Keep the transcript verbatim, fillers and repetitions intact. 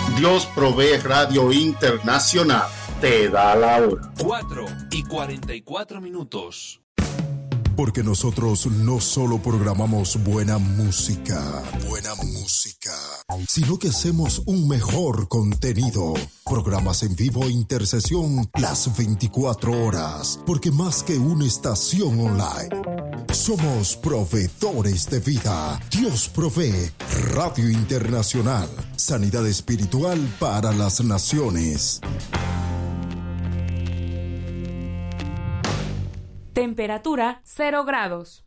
Dios Provee Radio Internacional te da la hora. cuatro y cuarenta y cuatro minutos. Porque nosotros no solo programamos buena música, buena música, sino que hacemos un mejor contenido. Programas en vivo e intercesión las veinticuatro horas, porque más que una estación online, somos proveedores de vida. Dios Provee Radio Internacional, sanidad espiritual para las naciones. Temperatura cero grados.